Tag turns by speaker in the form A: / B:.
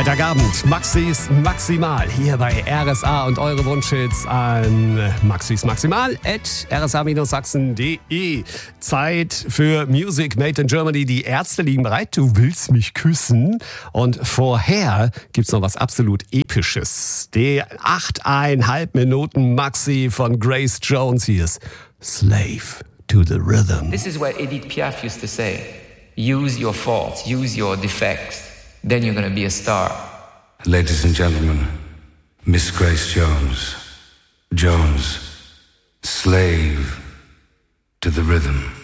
A: Freitagabend, Maxis Maximal, hier bei RSA und eure Wunschhits an maxismaximal@rsa-sachsen.de. Zeit für Music Made in Germany. Die Ärzte liegen bereit, du willst mich küssen. Und vorher gibt's noch was absolut Episches. Die 8,5 Minuten Maxi von Grace Jones. Hier ist Slave to the Rhythm.
B: This is what Edith Piaf used to say. Use your faults, use your defects. Then you're going to be a star.
C: Ladies and gentlemen, Miss Grace Jones. Jones, slave to the rhythm.